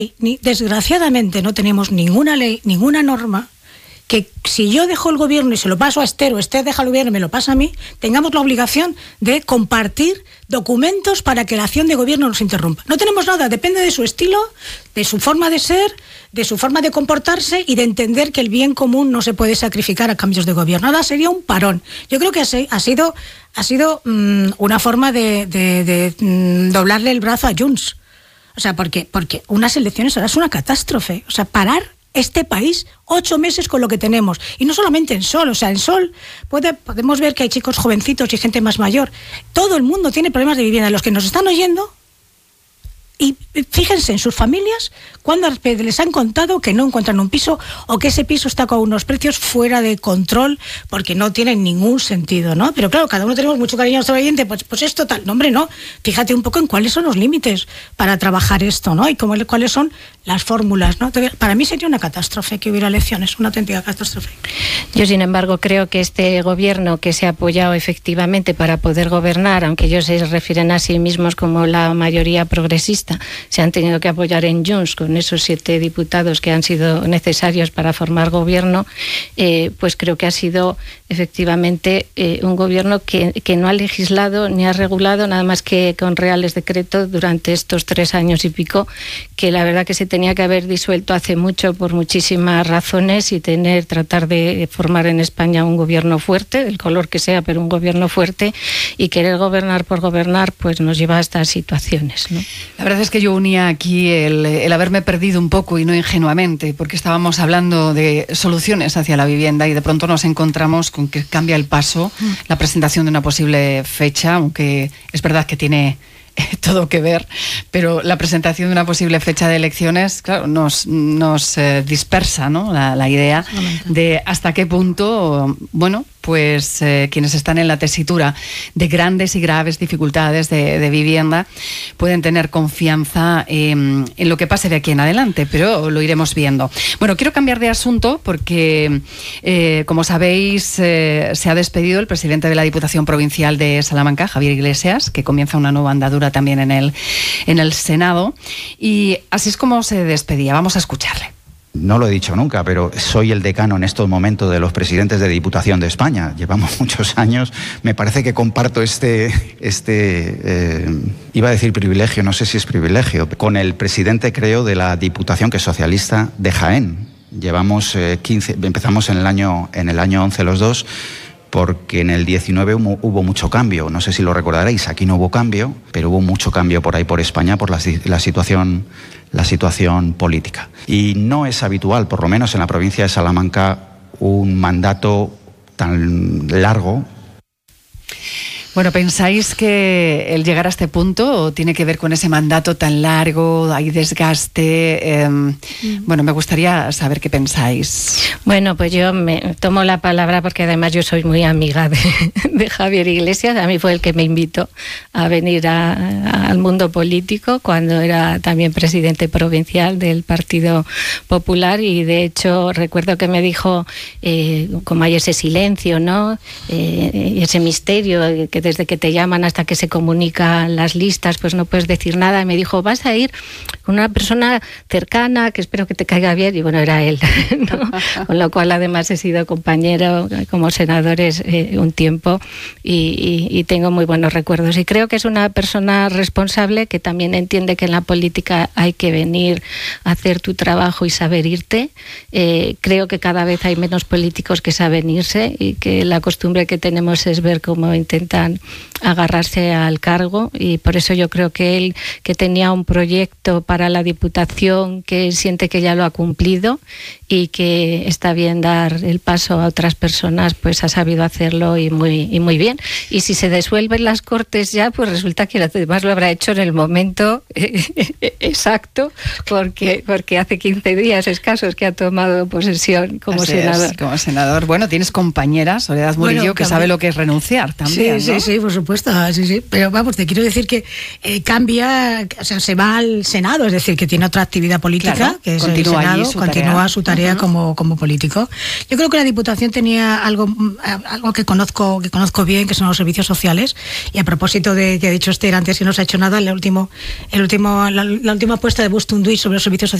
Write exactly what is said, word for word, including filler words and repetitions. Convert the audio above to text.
Ni, desgraciadamente no tenemos ninguna ley, ninguna norma que si yo dejo el gobierno y se lo paso a Esther, o Esther deja el gobierno y me lo pasa a mí, tengamos la obligación de compartir documentos para que la acción de gobierno no se interrumpa. No tenemos nada, depende de su estilo, de su forma de ser, de su forma de comportarse y de entender que el bien común no se puede sacrificar a cambios de gobierno. Nada, sería un parón. Yo creo que ha sido, ha sido mmm, una forma de, de, de mmm, doblarle el brazo a Junts. O sea, porque, porque unas elecciones ahora es una catástrofe. O sea, parar este país ocho meses con lo que tenemos. Y no solamente en Sol. O sea, en Sol puede, podemos ver que hay chicos jovencitos y gente más mayor. Todo el mundo tiene problemas de vivienda. Los que nos están oyendo, y fíjense en sus familias cuando les han contado que no encuentran un piso o que ese piso está con unos precios fuera de control porque no tienen ningún sentido, ¿no? Pero claro, cada uno tenemos mucho cariño a nuestro oyente, pues, pues esto tal, no, hombre, no. Fíjate un poco en cuáles son los límites para trabajar esto, ¿no? Y cómo, cuáles son las fórmulas, ¿no? Para mí sería una catástrofe que hubiera elecciones, una auténtica catástrofe. Yo, sin embargo, creo que este gobierno que se ha apoyado efectivamente para poder gobernar, aunque ellos se refieren a sí mismos como la mayoría progresista, se han tenido que apoyar en Junts con esos siete diputados que han sido necesarios para formar gobierno, eh, pues creo que ha sido efectivamente eh, un gobierno que, que no ha legislado ni ha regulado nada más que con reales decretos durante estos tres años y pico, que la verdad que se tenía que haber disuelto hace mucho por muchísimas razones y tener, tratar de formar en España un gobierno fuerte, del color que sea, pero un gobierno fuerte, y querer gobernar por gobernar pues nos lleva a estas situaciones, ¿no? La verdad es que yo unía aquí el, el haberme perdido un poco y no ingenuamente, porque estábamos hablando de soluciones hacia la vivienda y de pronto nos encontramos con que cambia el paso, mm. la presentación de una posible fecha, aunque es verdad que tiene todo que ver, pero la presentación de una posible fecha de elecciones, claro, nos, nos eh, dispersa, ¿no? la, la idea de hasta qué punto, bueno, pues eh, quienes están en la tesitura de grandes y graves dificultades de, de vivienda pueden tener confianza eh, en lo que pase de aquí en adelante, pero lo iremos viendo. Bueno, quiero cambiar de asunto porque, eh, como sabéis, eh, se ha despedido el presidente de la Diputación Provincial de Salamanca, Javier Iglesias, que comienza una nueva andadura también en el, en el Senado, y así es como se despedía. Vamos a escucharle. No lo he dicho nunca, pero soy el decano en estos momentos de los presidentes de Diputación de España. Llevamos muchos años. Me parece que comparto este, este eh, iba a decir privilegio, no sé si es privilegio, con el presidente, creo, de la Diputación, que es socialista, de Jaén. Llevamos eh, quince, empezamos en el año, en el año once los dos, porque en el diecinueve hubo, hubo mucho cambio. No sé si lo recordaréis, aquí no hubo cambio, pero hubo mucho cambio por ahí por España por la, la situación... la situación política. Y no es habitual, por lo menos en la provincia de Salamanca, un mandato tan largo. Bueno, ¿pensáis que el llegar a este punto tiene que ver con ese mandato tan largo, hay desgaste? Eh, mm. Bueno, me gustaría saber qué pensáis. Bueno, pues yo me tomo la palabra porque además yo soy muy amiga de, de Javier Iglesias. A mí fue el que me invitó a venir a, a, al mundo político cuando era también presidente provincial del Partido Popular, y de hecho recuerdo que me dijo, eh, como hay ese silencio, ¿no? Eh, ese misterio que desde que te llaman hasta que se comunican las listas, pues no puedes decir nada. Y me dijo, vas a ir con una persona cercana que espero que te caiga bien, y bueno, era él, ¿no? Con lo cual además he sido compañero como senadores eh, un tiempo y, y, y tengo muy buenos recuerdos, y creo que es una persona responsable que también entiende que en la política hay que venir a hacer tu trabajo y saber irte. Eh, creo que cada vez hay menos políticos que saben irse, y que la costumbre que tenemos es ver cómo intentan agarrarse al cargo, y por eso yo creo que él, que tenía un proyecto para la Diputación, que siente que ya lo ha cumplido y que está bien dar el paso a otras personas, pues ha sabido hacerlo y muy, y muy bien. Y si se disuelven las Cortes ya, pues resulta que lo demás lo habrá hecho en el momento exacto, porque, porque hace quince días escasos que ha tomado posesión como Así senador. Es, como senador. Bueno, tienes compañera, Soledad Murillo, bueno, que sabe lo que es renunciar también, sí, ¿no? Sí, sí, por supuesto. supuesto, sí, sí. Pero vamos, te quiero decir que eh, cambia, o sea, se va al Senado, es decir, que tiene otra actividad política, claro, que es continúa el Senado, allí su continúa tarea. su tarea uh-huh. como, como político. Yo creo que la Diputación tenía algo, algo que conozco, que conozco bien, que son los servicios sociales. Y a propósito de que ha dicho Esther antes que no se ha hecho nada, el último, el último, la, la última apuesta de Bustunduy sobre los servicios sociales